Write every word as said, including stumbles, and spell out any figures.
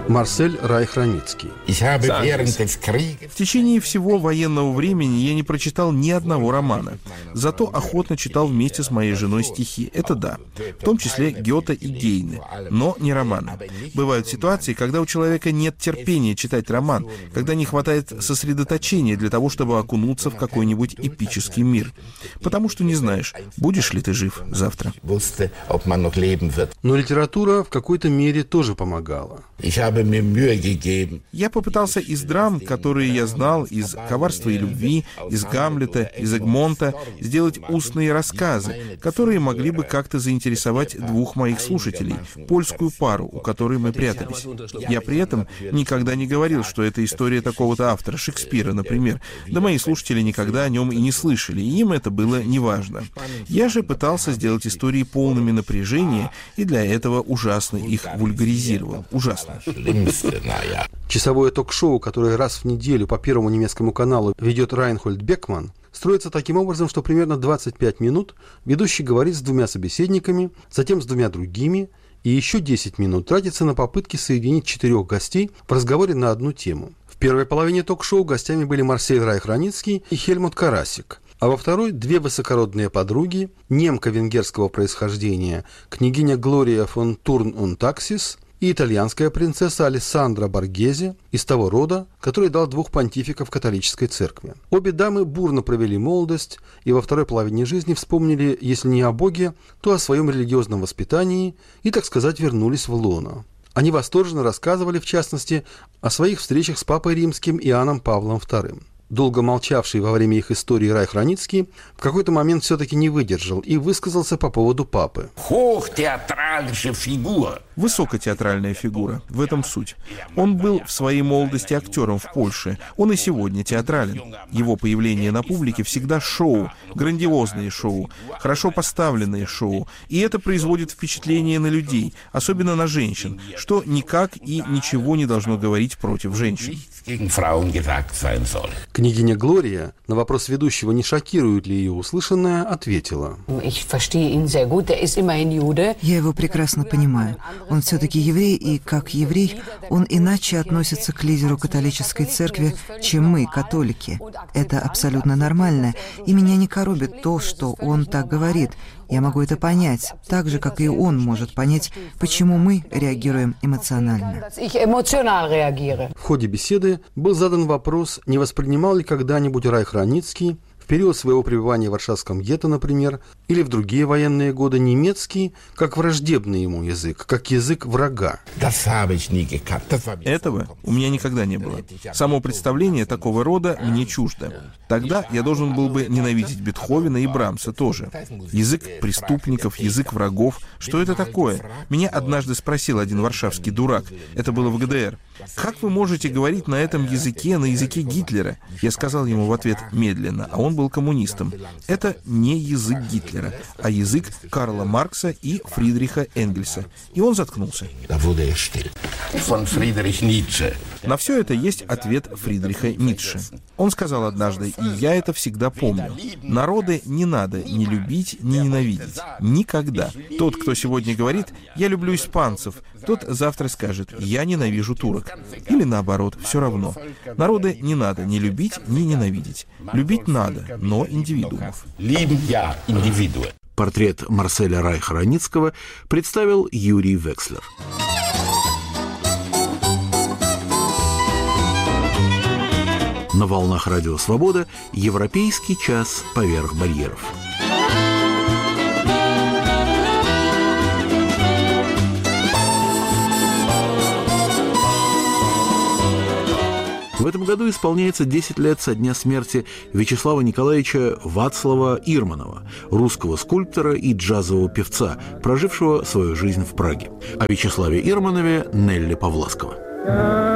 Марсель Райх-Раницкий. В течение всего военного времени я не прочитал ни одного романа. Зато охотно читал вместе с моей женой стихи. Это да. В том числе Гёте и Гейне. Но не романы. Бывают ситуации, когда у человека нет терпения читать роман, когда не хватает сосредоточения для того, чтобы окунуться в какой-нибудь эпический мир. Потому что не знаешь, будешь ли ты жив завтра. Но литература в какой-то мере тоже помогала. Я попытался из драм, которые я знал, из «Коварства и любви», из «Гамлета», из «Эгмонта», сделать устные рассказы, которые могли бы как-то заинтересовать двух моих слушателей, польскую пару, у которой мы прятались. Я при этом никогда не говорил, что это история такого-то автора, Шекспира, например. Да мои слушатели никогда о нем и не слышали, и им это было неважно. Я же пытался сделать истории полными напряжения, и для этого ужасно их вульгаризировал. Ужасно. Часовое ток-шоу, которое раз в неделю по Первому немецкому каналу ведет Райнхольд Бекман, строится таким образом, что примерно двадцать пять минут ведущий говорит с двумя собеседниками, затем с двумя другими, и еще десять минут тратится на попытки соединить четырех гостей в разговоре на одну тему. В первой половине ток-шоу гостями были Марсель Райх-Раницкий и Хельмут Карасик, а во второй – две высокородные подруги, немка венгерского происхождения, княгиня Глория фон Турн-und-Таксис и итальянская принцесса Алессандра Боргезе из того рода, который дал двух понтификов католической церкви. Обе дамы бурно провели молодость и во второй половине жизни вспомнили, если не о Боге, то о своем религиозном воспитании и, так сказать, вернулись в лоно. Они восторженно рассказывали, в частности, о своих встречах с папой римским Иоанном Павлом вторым. Долго молчавший во время их истории Райх-Раницкий в какой-то момент все-таки не выдержал и высказался по поводу папы. Высокотеатральная фигура. В этом суть. Он был в своей молодости актером в Польше. Он и сегодня театрален. Его появление на публике всегда шоу, грандиозные шоу, хорошо поставленные шоу. И это производит впечатление на людей, особенно на женщин, что никак и ничего не должно говорить против женщин. Княгиня Глория на вопрос ведущего, не шокирует ли ее услышанное, ответила: «Я его прекрасно понимаю. Он все-таки еврей, и как еврей он иначе относится к лидеру католической церкви, чем мы, католики. Это абсолютно нормально, и меня не коробит то, что он так говорит. Я могу это понять, так же, как и он может понять, почему мы реагируем эмоционально». В ходе беседы был задан вопрос, не воспринимал ли когда-нибудь Райх-Раницкий в период своего пребывания в Варшавском гетто, например, или в другие военные годы немецкий как враждебный ему язык, как язык врага. Этого у меня никогда не было. Само представление такого рода мне чуждо. Тогда я должен был бы ненавидеть Бетховена и Брамса тоже. Язык преступников, язык врагов. Что это такое? Меня однажды спросил один варшавский дурак. Это было в ГДР. «Как вы можете говорить на этом языке, на языке Гитлера?» Я сказал ему в ответ медленно, а он был коммунистом. Это не язык Гитлера, а язык Карла Маркса и Фридриха Энгельса. И он заткнулся. На все это есть ответ Фридриха Ницше. Он сказал однажды, и я это всегда помню: народы не надо ни любить, ни ненавидеть. Никогда. Тот, кто сегодня говорит «я люблю испанцев», тот завтра скажет «я ненавижу турок». Или наоборот, все равно. Народы не надо ни любить, ни ненавидеть. Любить надо, но индивидуумов. Портрет Марселя Райха-Раницкого представил Юрий Векслер. На волнах Радио Свобода «Европейский час поверх барьеров». В этом году исполняется десять лет со дня смерти Вячеслава Николаевича Вацлава Ирманова, русского скульптора и джазового певца, прожившего свою жизнь в Праге. О Вячеславе Ирманове Нелли Павласкова.